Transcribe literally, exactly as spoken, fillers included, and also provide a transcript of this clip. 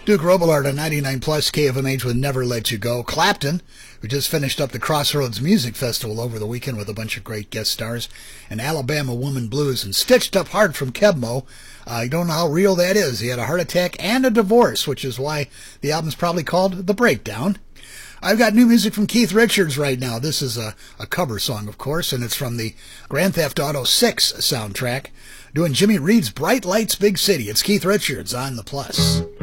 Duke Robillard on ninety-nine plus K F M H with Never Let You Go. Clapton, who just finished up the Crossroads Music Festival over the weekend with a bunch of great guest stars, and Alabama Woman Blues, and Stitched Up Hard from Kebmo. I uh, don't know how real that is. He had a heart attack and a divorce, which is why the album's probably called The Breakdown. I've got new music from Keith Richards right now. This is a, a cover song, of course, and it's from the Grand Theft Auto six soundtrack, doing Jimmy Reed's Bright Lights Big City. It's Keith Richards on The Plus.